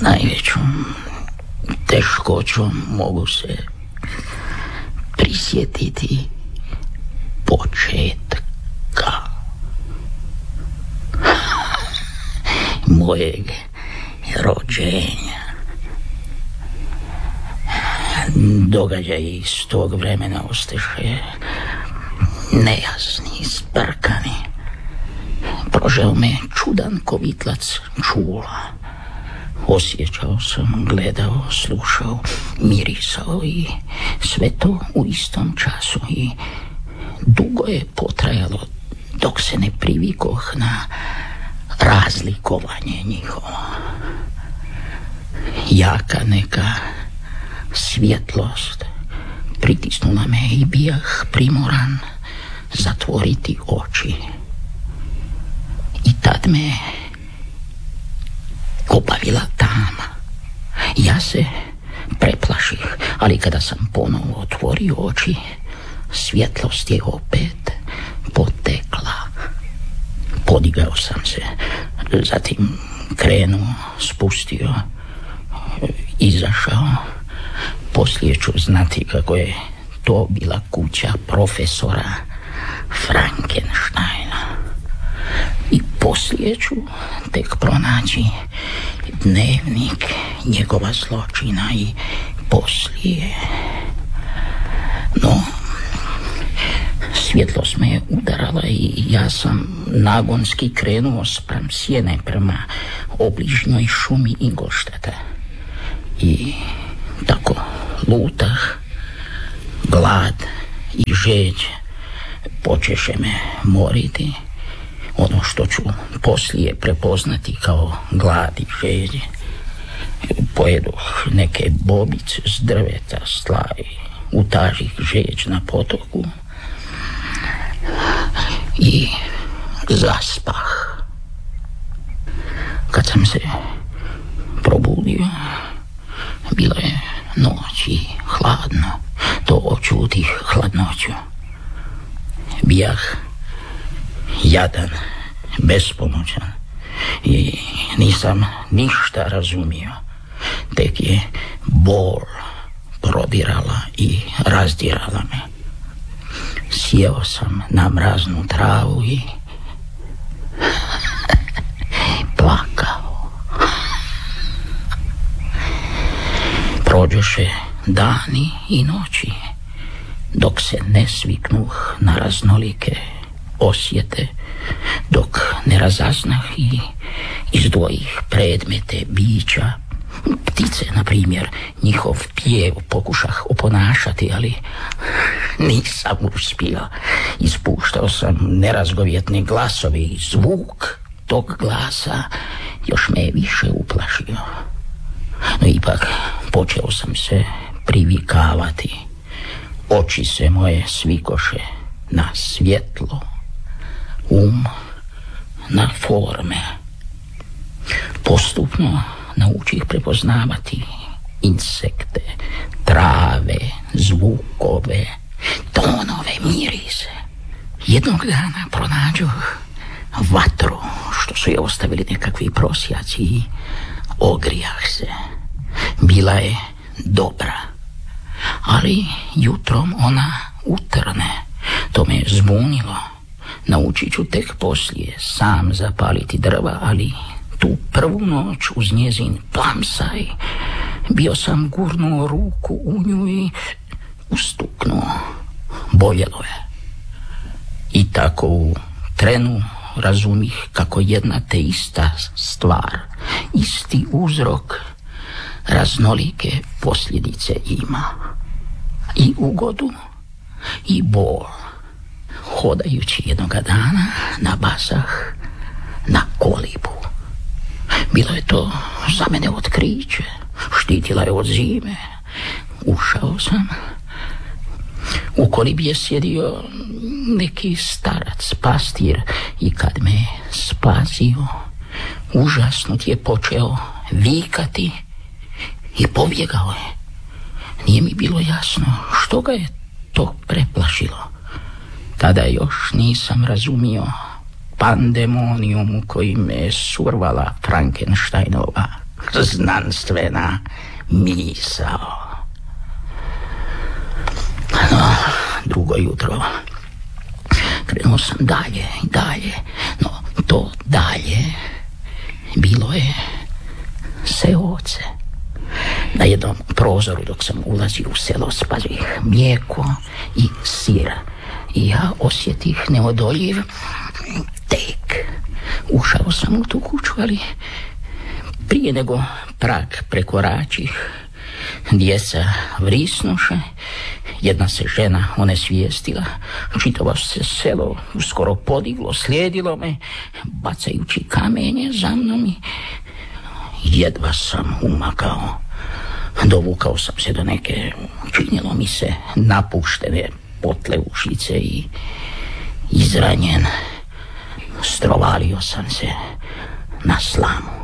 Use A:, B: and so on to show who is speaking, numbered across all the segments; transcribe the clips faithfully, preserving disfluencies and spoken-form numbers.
A: najvećom teškoćom mogu se prisjetiti početka mojeg rođenja. Događaji iz tog vremena osteše nejasni, zbrkani. Prožeo me čudan kovitlac čula. Osjećao sam, gledao, slušao, mirisao i sve to u istom času. I dugo je potrajalo dok se ne privikoh na razlikovanje njihovo. Jaka neka svjetlost pritisnula me i bijah primoran zatvoriti oči. I tad me opavila tama. Ja se preplaših, ali kada sam ponovo otvorio oči, svjetlost je opet potekla. Podigao sam se, zatim krenuo, spustio, izašao. Poslije ću znati kako je to bila kuća profesora Frankensteina. I poslije ću tek pronaći dnevnik njegova zločina i poslije. No, svjetlost me je udarala i ja sam nagonski krenuo spram sjene prema obližnjoj šumi Ingolštata. I tako lutah, glad i žeđ počeše me moriti. Ono što ću poslije prepoznati kao glad i žeđ. Pojedoh neke bobice s drveta, sla i utažih žeđ na potoku i zaspah. Kad sam se probudio, bilo je noć i hladno. To očutih hladnoću. Bijah jadan, bespomoćan i nisam ništa razumio. Tek je bol prodirala i razdirala me. Sjeo sam na mraznu travu i plakao. Prođoše dani i noći dok se ne sviknuh na raznolike osjete, dok ne razaznah i izdvojih predmete bića. Ptice, na primjer, njihov pjev pokušah oponašati, ali nisam uspio. Ispuštao sam nerazgovjetne glasovi i zvuk tog glasa još me više uplašio. No ipak počeo sam se privikavati. Oči se moje svikoše na svjetlo, um na forme. Postupno naučih prepoznavati insekte, trave, zvukove, tonove, mirise. Jednog dana pronađoh vatru što su je ostavili nekakvi prosjaci i ogrijah se. Bila je dobra, ali jutrom ona utrne. To me je zbunilo. Naučit ću tek poslije sam zapaliti drva, ali tu prvu noć uz njezin plamsaj bio sam gurnuo ruku u nju i ustuknuo. Boljelo je. I tako u trenu razumih kako jedna te ista stvar, isti uzrok, raznolike posljedice ima. I ugodu i bol. Hodajući jednoga dana na basah na kolibu. Bilo je to za mene otkriće. Štitila je od zime. Ušao sam. U kolibi je sjedio neki starac, pastir, i kad me je spasio, užasnut je počeo vikati i pobjegao je. Nije mi bilo jasno što ga je to preplašilo. Tada još nisam razumio pandemonijum u koji me je survala Frankensteinova znanstvena misao. No, drugo jutro krenuo sam dalje i dalje, no to dalje bilo je seoce. Na jednom prozoru dok sam ulazio u selo spazih mlijeko i sir i ja osjetih neodoljiv tek. Ušao sam u tu kuću, ali prije nego prag prekoračih, djeca vrisnuše, jedna se žena onesvijestila, čitavo se selo skoro podiglo, slijedilo me, bacajući kamenje za mnom i jedva sam umakao. Dovukao sam se do neke, činilo mi se, napuštene potleušice i izranjen strovalio sam se na slamu.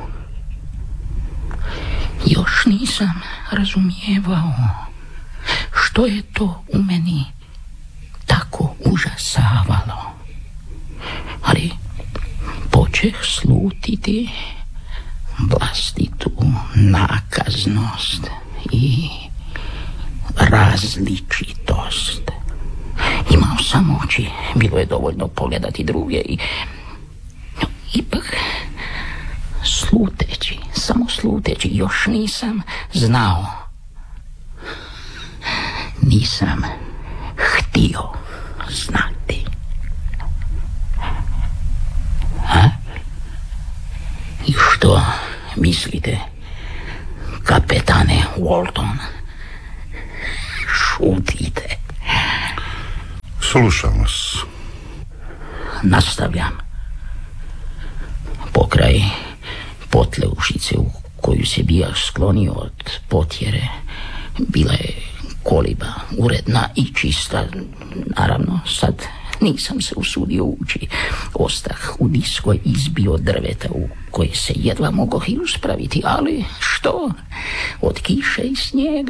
A: Još nisam razumijevao što je to u meni tako užasavalo, ali počeh slutiti vlastitu nakaznost i različitost. Imao sam oči, bilo je dovoljno pogledati druge i ipak sluteći, samo sluteći, još nisam znao. Nisam htio znati. A? I što mislite, kapetane Walton? Šutite.
B: Slušam vas.
A: Nastavljam. Pokraj potleušice u koju se bija sklonio od potjere bila je koliba, uredna i čista. Naravno, sad nisam se usudio ući. Ostah u niskoj izbi od drveta u koje se jedva mogoh i uspraviti, ali što? Od kiše i snijega